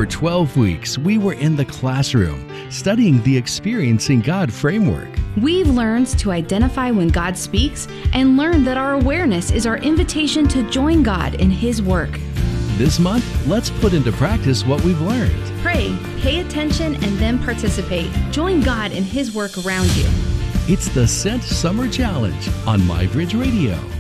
For 12 weeks, we were in the classroom studying the Experiencing God framework. We've learned to identify when God speaks and learned that our awareness is our invitation to join God in His work. This month, let's put into practice what we've learned. Pray, pay attention, and then participate. Join God in His work around you. It's the Sent Summer Challenge on MyBridge Radio.